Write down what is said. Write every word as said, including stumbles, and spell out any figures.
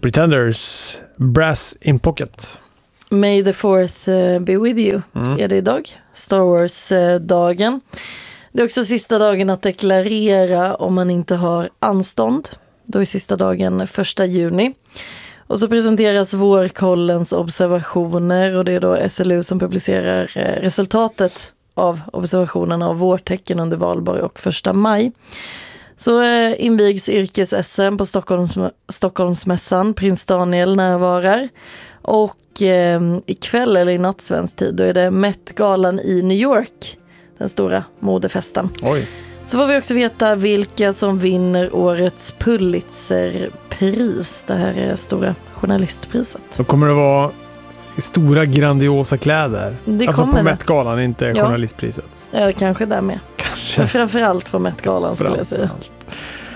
Pretenders, Brass in Pocket. May the fourth uh, be with you mm. är det idag. Star Wars-dagen. Uh, det är också sista dagen att deklarera om man inte har anstånd. Då är sista dagen första juni. Och så presenteras vårkollens observationer och det är då S L U som publicerar uh, resultatet av observationerna av vårtecken under valborg och första maj. Så eh, invigs yrkes-S M på Stockholms, Stockholmsmässan. Prins Daniel närvarar. Och eh, ikväll eller i natt svensk tid då är det Met-galan i New York. Den stora modefesten. Oj. Så får vi också veta vilka som vinner årets Pulitzerpris. Det här är stora journalistpriset. Då kommer det vara stora grandiosa kläder. Det alltså på det. Met-galan, inte ja. journalistpriset. Ja, kanske där med. Kanske. Men framförallt på Met-galan skulle jag säga.